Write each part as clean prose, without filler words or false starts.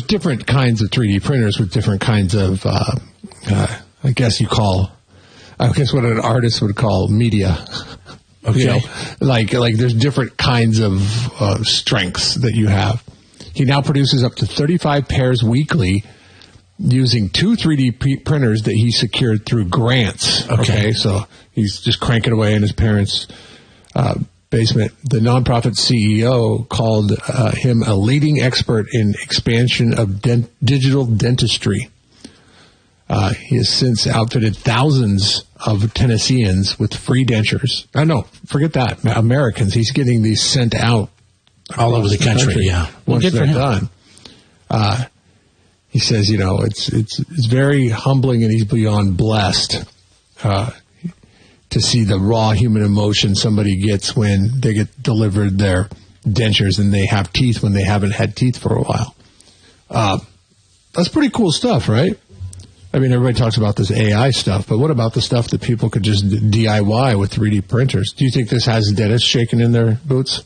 different kinds of 3D printers with different kinds of, I guess what an artist would call media. Okay. You know, like there's different kinds of strengths that you have. He now produces up to 35 pairs weekly using 2 3D printers that he secured through grants. Okay. So he's just cranking away in his parents' basement. The nonprofit CEO called him a leading expert in expansion of digital dentistry. He has since outfitted thousands of Tennesseans with free dentures. No, forget that. Americans. He's getting these sent out all over the country. Yeah, once they're done. He says, you know, it's very humbling, and he's beyond blessed to see the raw human emotion somebody gets when they get delivered their dentures and they have teeth when they haven't had teeth for a while. That's pretty cool stuff, right? I mean, everybody talks about this AI stuff, but what about the stuff that people could just DIY with 3D printers? Do you think this has dentists shaking in their boots?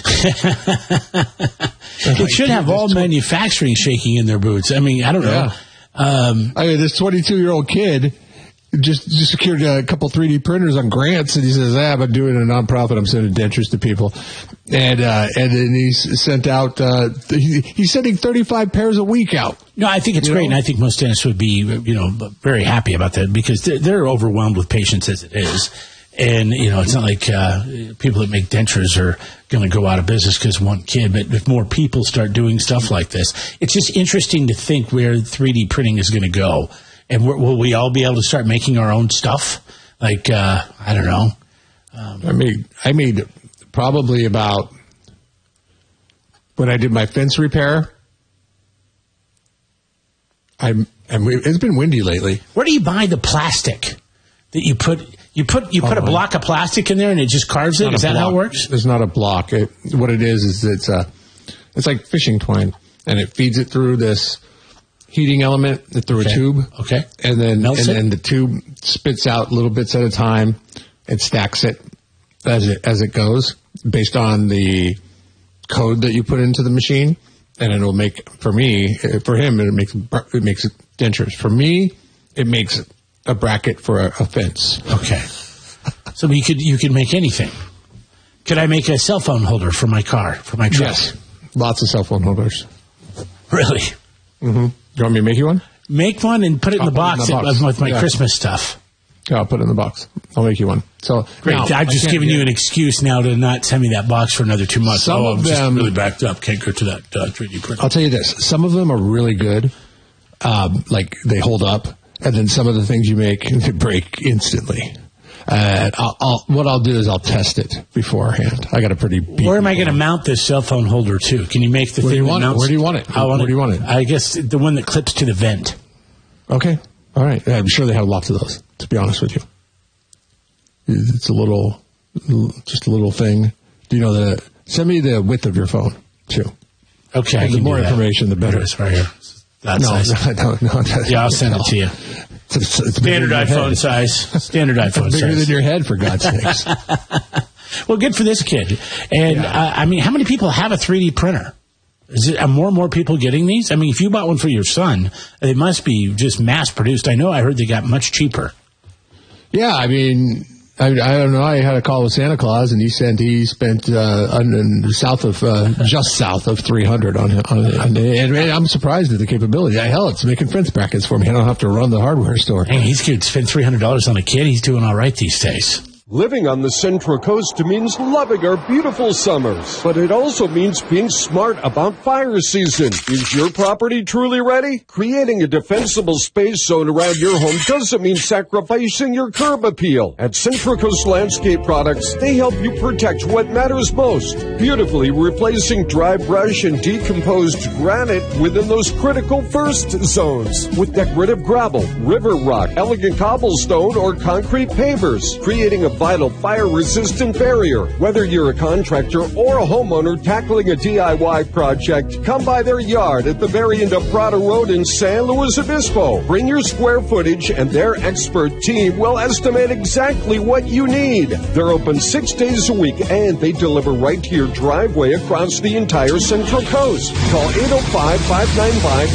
It should have all manufacturing shaking in their boots. I mean, I don't know. I mean, this 22-year-old kid just secured a couple 3D printers on grants, and he says, I'm doing a nonprofit. I'm sending dentures to people. And then he's sent out, he's sending 35 pairs a week out. No, I think it's great, and I think most dentists would be, very happy about that because they're overwhelmed with patients as it is. And, it's not like people that make dentures are going to go out of business because one kid. But if more people start doing stuff like this, it's just interesting to think where 3D printing is going to go. And will we all be able to start making our own stuff? Like, I don't know. I made probably about, when I did my fence repair, it's been windy lately. Where do you buy the plastic that you put? You put a block of plastic in there and it just carves it? Is that how it works? It's not a block. What it is it's like fishing twine, and it feeds it through this heating element through a tube. Okay. And then the tube spits out little bits at a time and stacks it as it goes based on the code that you put into the machine. And it'll make, for him, it makes dentures. For me, it makes a bracket for a fence. Okay. So you could make anything. Could I make a cell phone holder for my car, for my truck? Yes. Lots of cell phone holders. Really? Mm-hmm. You want me to make you one? Make one and put it in the box with my Christmas stuff. Yeah, I'll put it in the box. I'll make you one. So great. Now, I've just given you an excuse now to not send me that box for another 2 months. I'm just really backed up. Can't go to that 3D printer. I'll tell you this. Some of them are really good. Like they hold up. And then some of the things you make, they break instantly. What I'll do is I'll test it beforehand. I got a pretty big. Where am I going to mount this cell phone holder to? Can you make the thing that mounts? Where do you want it? Where do you want it? I guess the one that clips to the vent. Okay. All right. I'm sure they have lots of those, to be honest with you. It's just a little thing. Do you know send me the width of your phone, too. Okay. The more information, the better. It's right here. That's nice. No. Yeah, I'll send it to you. It's standard iPhone size. Standard iPhone size. Bigger than your head, for God's sakes. Well, good for this kid. And, how many people have a 3D printer? Is it more and more people getting these? I mean, if you bought one for your son, it must be just mass-produced. I heard they got much cheaper. Yeah, I mean, I don't know. I had a call with Santa Claus, and he spent just south of 300 on and I'm surprised at the capability. Hell, it's making fence brackets for me. I don't have to run the hardware store. Hey, he's going to spend $300 on a kid. He's doing all right these days. Living on the Central Coast means loving our beautiful summers, but it also means being smart about fire season. Is your property truly ready? Creating a defensible space zone around your home doesn't mean sacrificing your curb appeal. At Central Coast Landscape Products, they help you protect what matters most, beautifully replacing dry brush and decomposed granite within those critical first zones with decorative gravel, river rock, elegant cobblestone, or concrete pavers, creating a vital fire-resistant barrier. Whether you're a contractor or a homeowner tackling a DIY project, come by their yard at the very end of Prado Road in San Luis Obispo. Bring your square footage and their expert team will estimate exactly what you need. They're open 6 days a week and they deliver right to your driveway across the entire Central Coast. Call 805-595